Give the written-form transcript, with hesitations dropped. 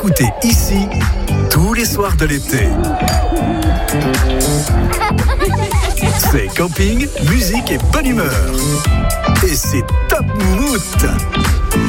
écouter ici tous les soirs de l'été. C'est camping, musique et bonne humeur. Et c'est Top Moumout.